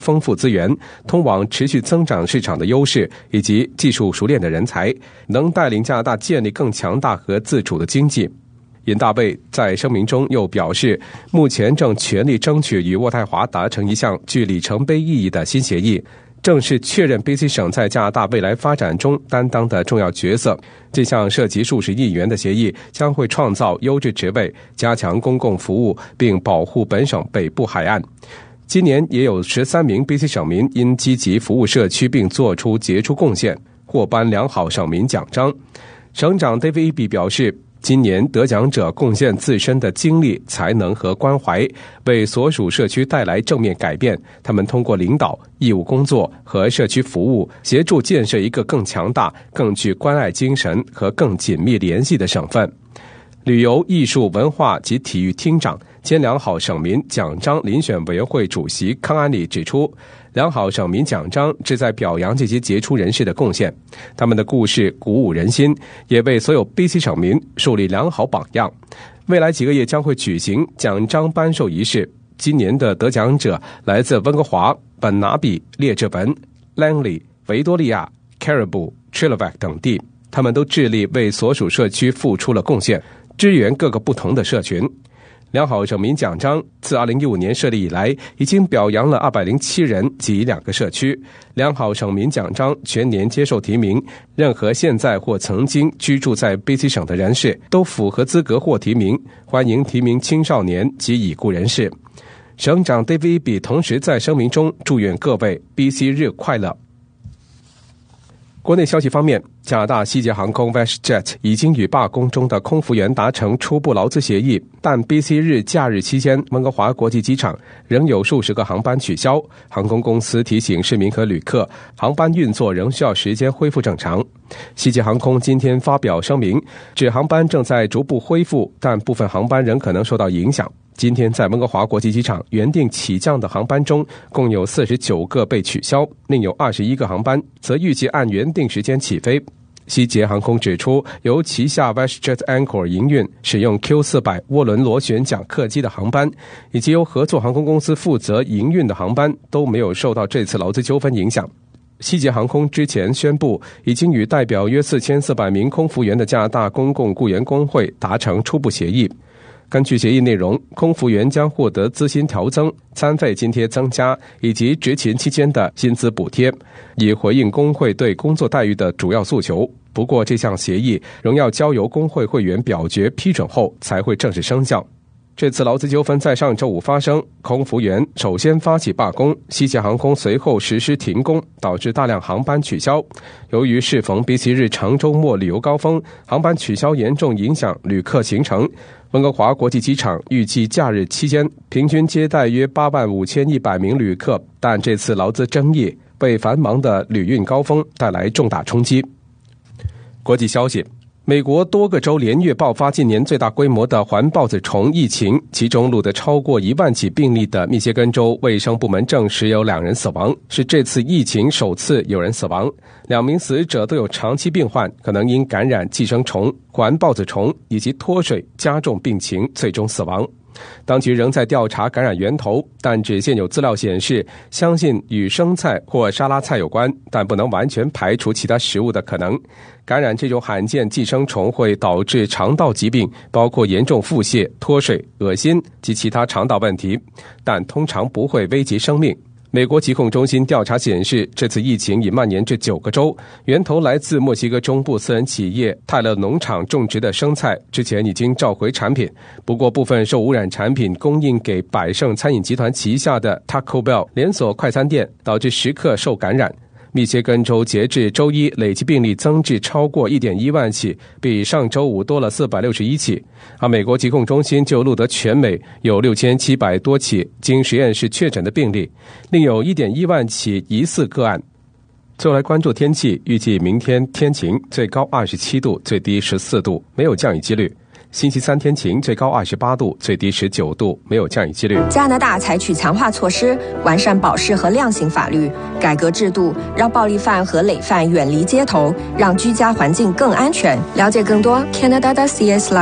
丰富资源、通往持续增长市场的优势以及技术熟练的人才，能带领加拿大建立更强大和自主的经济。尹大卫在声明中又表示，目前正全力争取与渥太华达成一项具里程碑意义的新协议，正是确认 BC 省在加拿大未来发展中担当的重要角色。这项涉及数十亿元的协议将会创造优质职位，加强公共服务，并保护本省北部海岸。今年也有13名 BC 省民因积极服务社区并做出杰出贡献，获颁良好省民奖章。省长 David Eby 表示，今年得奖者贡献自身的精力、才能和关怀，为所属社区带来正面改变。他们通过领导、义务工作和社区服务，协助建设一个更强大、更具关爱精神和更紧密联系的省份。旅游、艺术、文化及体育厅长兼良好省民奖章遴选委员会主席康安里指出，良好省民奖章旨在表扬这些杰出人士的贡献，他们的故事鼓舞人心，也为所有 BC 省民树立良好榜样。未来几个月将会举行奖章颁授仪式，今年的得奖者来自温哥华、本拿比、列治文、Langley、维多利亚、Caribou、Chilliwack 等地，他们都致力为所属社区付出了贡献，支援各个不同的社群。良好省民奖章自2015年设立以来，已经表扬了207人及2个社区。良好省民奖章全年接受提名，任何现在或曾经居住在 BC 省的人士都符合资格获提名，欢迎提名青少年及已故人士。省长 David Eby 同时在声明中祝愿各位 BC 日快乐。国内消息方面，加拿大西捷航空 WestJet 已经与罢工中的空服员达成初步劳资协议，但 BC 日假日期间，温哥华国际机场仍有数十个航班取消。航空公司提醒市民和旅客，航班运作仍需要时间恢复正常。西捷航空今天发表声明，指航班正在逐步恢复，但部分航班仍可能受到影响。今天在温哥华国际机场原定起降的航班中，共有49个被取消，另有21个航班则预计按原定时间起飞。西捷航空指出，由旗下 WestJet Anchor 营运使用 Q400 涡轮螺旋桨客机的航班，以及由合作航空公司负责营运的航班都没有受到这次劳资纠纷影响。西捷航空之前宣布，已经与代表约4400名空服员的加拿大公共雇员工会达成初步协议。根据协议内容，空服员将获得资薪调增、餐费津贴增加以及执勤期间的薪资补贴，以回应工会对工作待遇的主要诉求。不过，这项协议仍要交由工会会员表决批准后才会正式生效。这次劳资纠纷在上周五发生，空服员首先发起罢工，西捷航空随后实施停工，导致大量航班取消。由于适逢BC日长周末旅游高峰，航班取消严重影响旅客行程。温哥华国际机场预计假日期间平均接待约85100名旅客，但这次劳资争议为繁忙的旅运高峰带来重大冲击。国际消息，美国多个州连月爆发近年最大规模的环孢子虫疫情，其中录得超过1万起病例的密歇根州卫生部门证实有2人死亡，是这次疫情首次有人死亡。2名死者都有长期病患，可能因感染寄生虫、环孢子虫以及脱水加重病情，最终死亡。当局仍在调查感染源头，但只现有资料显示，相信与生菜或沙拉菜有关，但不能完全排除其他食物的可能。感染这种罕见寄生虫会导致肠道疾病，包括严重腹泻、脱水、恶心及其他肠道问题，但通常不会危及生命。美国疾控中心调查显示，这次疫情已蔓延至9个州，源头来自墨西哥中部私人企业泰勒农场种植的生菜，之前已经召回产品。不过，部分受污染产品供应给百胜餐饮集团旗下的 Taco Bell 连锁快餐店，导致食客受感染。密歇根州截至周一累计病例增至超过 1.1 万起，比上周五多了461起。而美国疾控中心就录得全美有6700多起经实验室确诊的病例，另有 1.1 万起疑似个案。最后来关注天气，预计明天天晴，最高27度，最低14度，没有降雨几率。星期三天晴，最高28度，最低19度，没有降雨几率。 加拿大采取强化措施，完善保释和量刑法律，改革制度，让暴力犯和累犯远离街头，让居家环境更安全。了解更多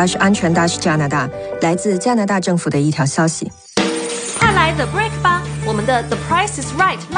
Canada.ca/安全-加拿大，来自加拿大政府的一条消息。 快来 The Break 吧，我们们的 The Price is Right